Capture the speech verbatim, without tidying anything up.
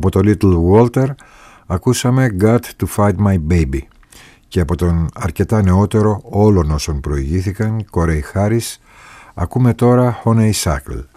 Από το Little Walter ακούσαμε Got to Find My Baby και από τον αρκετά νεότερο όλων όσων προηγήθηκαν, Corey Harris, ακούμε τώρα Honeysuckle.